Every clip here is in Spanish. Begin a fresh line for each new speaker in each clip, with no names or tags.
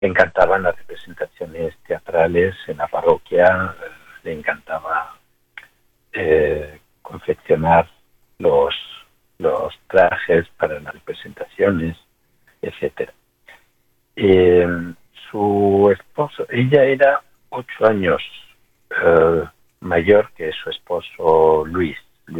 Le encantaban las representaciones teatrales en la parroquia, le encantaba confeccionar los, los trajes para las representaciones, etcétera. Eh, Su esposo, ella era 8 años eh, mayor que su esposo Luis.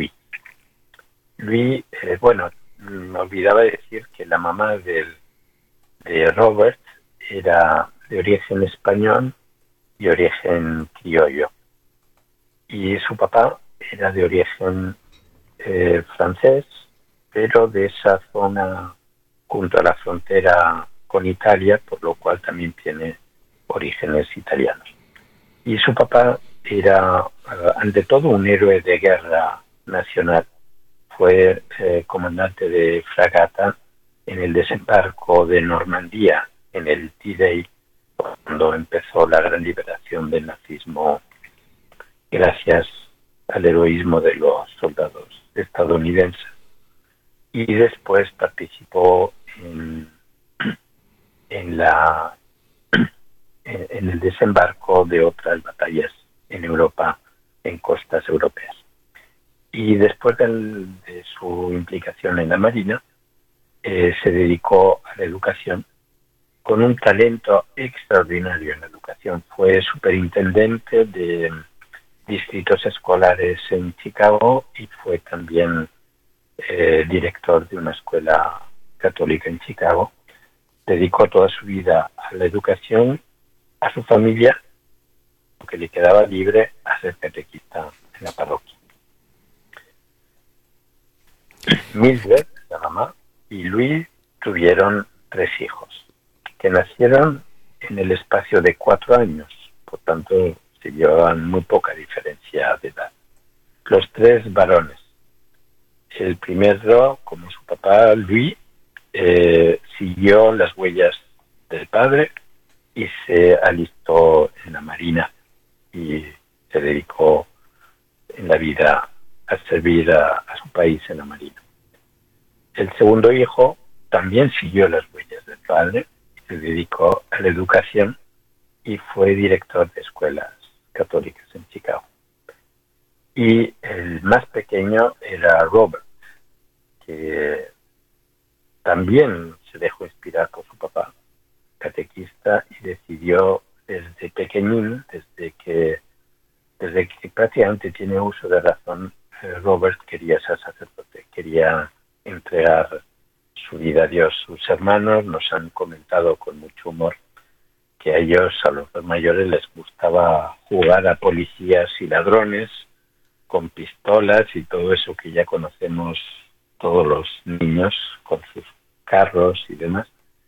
Bueno, me olvidaba decir que la mamá de Robert era de origen español y origen criollo. Y su papá era de origen francés, pero de esa zona junto a la frontera con Italia, por lo cual también tiene orígenes italianos. Y su papá era, ante todo, un héroe de guerra nacional. Fue comandante de fragata en el desembarco de Normandía, en el D-Day, cuando empezó la gran liberación del nazismo, gracias al heroísmo de los soldados estadounidenses. Y después participó en la en el desembarco de otras batallas en Europa, en costas europeas. Y después de su implicación en la Marina, se dedicó a la educación con un talento extraordinario en la educación. Fue superintendente de distritos escolares en Chicago y fue también director de una escuela católica en Chicago. Dedicó toda su vida a la educación, a su familia, que le quedaba libre, a ser catequista en la parroquia. Mildred, la mamá, y Luis tuvieron 3 hijos, que nacieron en el espacio de 4 años, por tanto se llevaban muy poca diferencia de edad. Los 3 varones. El primero, como su papá, Luis, siguió las huellas del padre y se alistó en la Marina y se dedicó en la vida a servir a su país en la Marina. El segundo hijo también siguió las huellas del padre, se dedicó a la educación y fue director de escuelas católicas en Chicago. Y el más pequeño era Robert, que también se dejó inspirar por su papá, catequista, y decidió desde pequeñín, desde que prácticamente tiene uso de razón, Robert quería ser sacerdote, quería entregar su vida a Dios. Sus hermanos nos han comentado con mucho humor que a ellos, a los dos mayores, les gustaba jugar a policías y ladrones con pistolas y todo eso que ya conocemos todos los niños con sus carros y demás.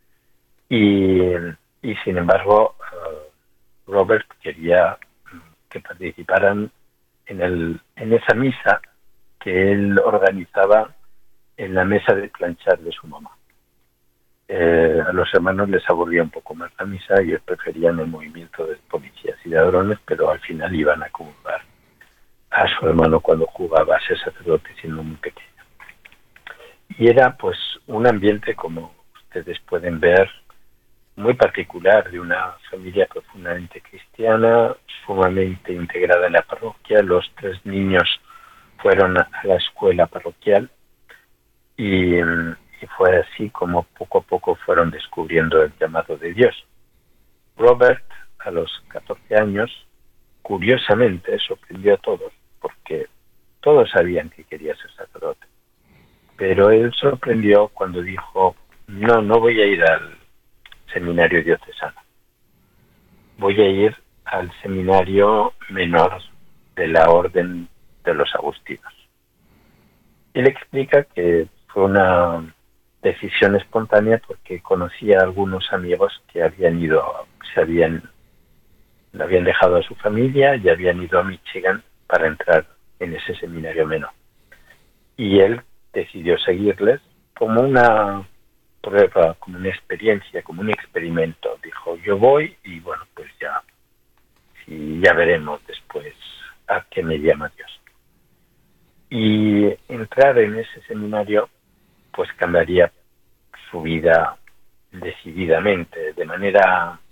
Y sin embargo, Robert quería que participaran en esa misa que él organizaba en la mesa de planchar de su mamá. A los hermanos les aburría un poco más la misa y ellos preferían el movimiento de policías y ladrones, pero al final iban a comulgar a su hermano cuando jugaba a ser sacerdote siendo muy pequeño. Y era pues un ambiente, como ustedes pueden ver, muy particular, de una familia profundamente cristiana, sumamente integrada en la parroquia. Los 3 niños fueron a la escuela parroquial y fue así como poco a poco fueron descubriendo el llamado de Dios. Robert, a los 14 años, curiosamente sorprendió a todos, porque todos sabían que quería ser sacerdote. Pero él sorprendió cuando dijo, no voy a ir al seminario diocesano. Voy a ir al seminario menor de la orden de los agustinos. Él explica que fue una decisión espontánea porque conocía a algunos amigos que habían dejado a su familia y habían ido a Michigan para entrar en ese seminario menor. Y él decidió seguirles como una prueba, como una experiencia, como un experimento. Dijo, yo voy y bueno, pues ya veremos después a qué me llama Dios. Y entrar en ese seminario pues cambiaría su vida decididamente, de manera